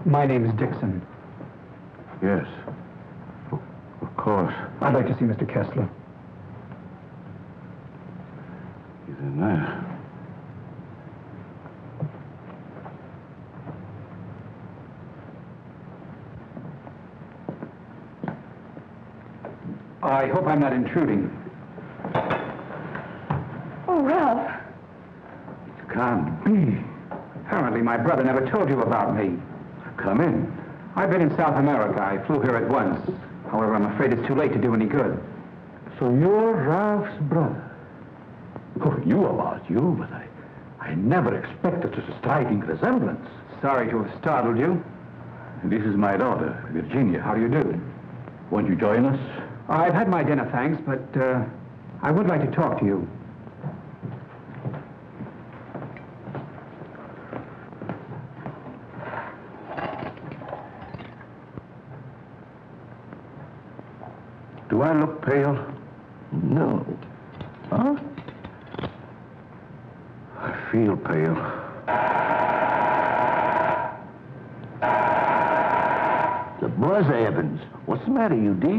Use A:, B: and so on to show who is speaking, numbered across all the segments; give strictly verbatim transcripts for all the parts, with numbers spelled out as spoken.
A: My name is Dixon.
B: Yes. Of course.
A: I'd like to see Mister Kessler.
B: He's in there.
A: I hope I'm not intruding.
C: Oh, Ralph.
B: Come.
A: Apparently, my brother never told you about me.
B: Come in.
A: I've been in South America. I flew here at once. However, I'm afraid it's too late to do any good.
B: So you're Ralph's brother. Who knew about you, but I, I never expected such a striking resemblance.
A: Sorry to have startled you.
B: This is my daughter, Virginia.
A: How do you do?
B: Won't you join us?
A: I've had my dinner, thanks, but uh, I would like to talk to you.
B: Do I look pale?
D: No.
B: Huh? I feel pale.
D: The buzz, Evans. What's the matter, you deef?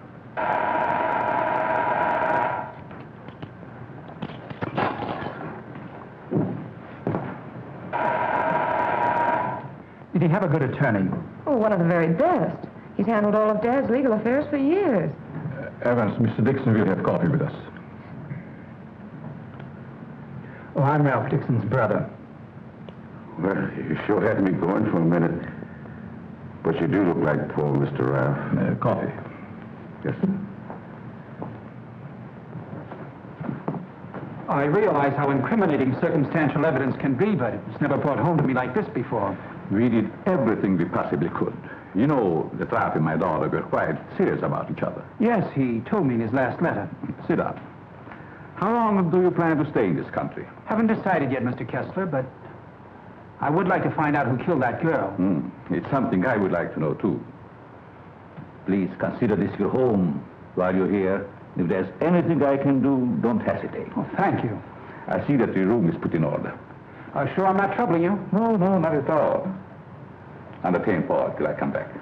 A: Did he have a good attorney?
C: Oh, one of the very best. He's handled all of Dad's legal affairs for years.
B: Evans, Mister Dixon will have coffee with us.
A: Oh, I'm Ralph Dixon's brother.
B: Well, you sure had me going for a minute. But you do look like poor Mister Ralph.
A: Uh, coffee.
B: Yes, sir.
A: I realize how incriminating circumstantial evidence can be, but it's never brought home to me like this before.
B: We did everything we possibly could. You know, that Ralph and my daughter were quite serious about each other.
A: Yes, he told me in his last letter.
B: Sit down. How long do you plan to stay in this country?
A: Haven't decided yet, Mister Kessler, but I would like to find out who killed that girl.
B: Hmm. It's something I would like to know, too. Please consider this your home while you're here. If there's anything I can do, don't hesitate.
A: Oh, thank you.
B: I see that your room is put in order.
A: Uh, sure I'm not troubling you?
B: No, no, not at all. Entertain Paul till I come back.